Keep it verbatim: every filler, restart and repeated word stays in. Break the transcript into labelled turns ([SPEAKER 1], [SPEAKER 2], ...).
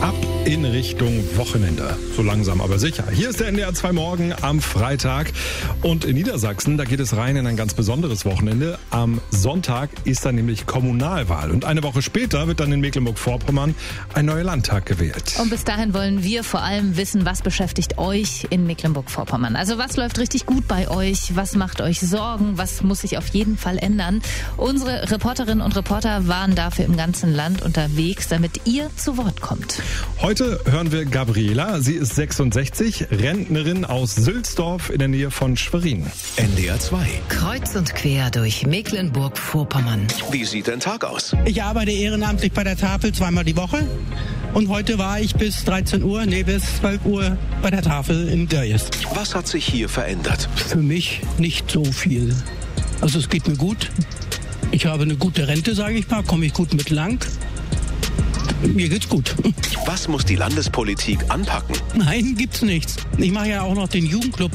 [SPEAKER 1] ab in Richtung Wochenende. So langsam, aber sicher. Hier ist der N D R zwei Morgen am Freitag. Und in Niedersachsen, da geht es rein in ein ganz besonderes Wochenende. Am Sonntag ist dann nämlich Kommunalwahl. Und eine Woche später wird dann in Mecklenburg-Vorpommern ein neuer Landtag gewählt.
[SPEAKER 2] Und bis dahin wollen wir vor allem wissen, was beschäftigt euch in Mecklenburg-Vorpommern. Also was läuft richtig gut bei euch? Was macht euch Sorgen? Was muss sich auf jeden Fall ändern? Unsere Reporterinnen und Reporter waren dafür im ganzen Land unterwegs, damit ihr zu Wort kommt.
[SPEAKER 1] Heute hören wir Gabriela. Sie ist sechsundsechzig, Rentnerin aus Sülzdorf in der Nähe von Schwerin.
[SPEAKER 3] N D R zwei.
[SPEAKER 4] Kreuz und quer durch Mecklenburg-Vorpommern.
[SPEAKER 3] Wie sieht dein Tag aus?
[SPEAKER 5] Ich arbeite ehrenamtlich bei der Tafel zweimal die Woche. Und heute war ich bis dreizehn Uhr, nee, bis zwölf Uhr bei der Tafel in Dörjes.
[SPEAKER 3] Was hat sich hier verändert?
[SPEAKER 5] Für mich nicht so viel. Also es geht mir gut. Ich habe eine gute Rente, sage ich mal, komme ich gut mit lang. Mir geht's gut.
[SPEAKER 3] Was muss die Landespolitik anpacken?
[SPEAKER 5] Nein, gibt's nichts. Ich mache ja auch noch den Jugendclub